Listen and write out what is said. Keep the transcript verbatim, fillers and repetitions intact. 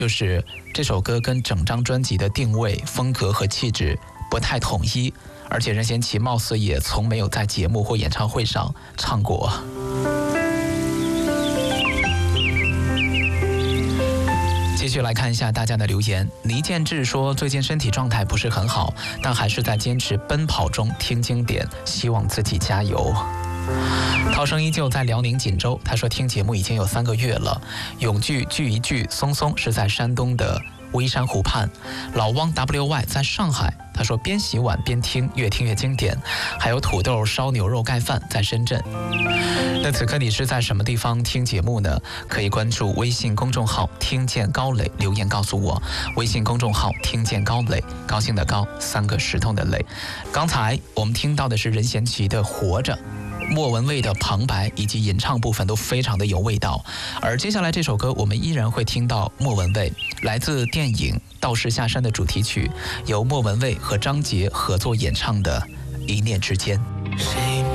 就是这首歌跟整张专辑的定位、风格和气质不太统一，而且任贤齐貌似也从没有在节目或演唱会上唱过。继续来看一下大家的留言。倪建志说，最近身体状态不是很好，但还是在坚持奔跑中听经典，希望自己加油。涛声依旧在辽宁锦州，他说听节目已经有三个月了。永聚聚一聚松松是在山东的微山湖畔。老汪 W Y 在上海，他说边洗碗边听，越听越经典。还有土豆烧牛肉盖饭在深圳。那此刻你是在什么地方听节目呢？可以关注微信公众号听见高磊，留言告诉我。微信公众号听见高磊，高兴的高，三个石头的磊。刚才我们听到的是任贤齐的活着，莫文蔚的旁白以及演唱部分都非常的有味道。而接下来这首歌我们依然会听到莫文蔚，来自电影《道士下山》的主题曲，由莫文蔚和张杰合作演唱的《一念之间》。 谁